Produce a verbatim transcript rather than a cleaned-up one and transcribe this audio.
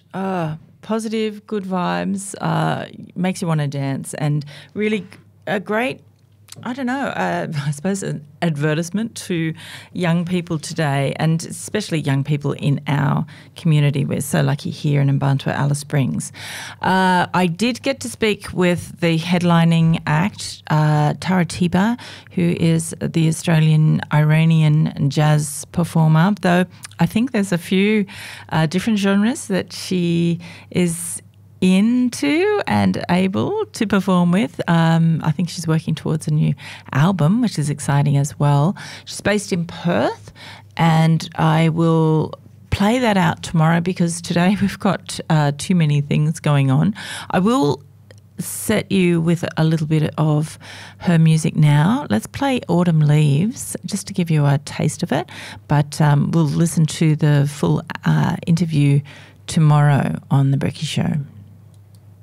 Uh, positive, good vibes, uh, makes you want to dance, and really a great, I don't know, uh, I suppose an advertisement to young people today, and especially young people in our community. We're so lucky here in Mbantua, Alice Springs. Uh, I did get to speak with the headlining act, uh, Tara Tiba, who is the Australian-Iranian jazz performer, though I think there's a few uh, different genres that she is into and able to perform with. Um, I think she's working towards a new album, which is exciting as well. She's based in Perth, and I will play that out tomorrow because today we've got uh, too many things going on. I will set you with a little bit of her music now. Let's play Autumn Leaves just to give you a taste of it, but um, we'll listen to the full uh, interview tomorrow on The Brekkie Show.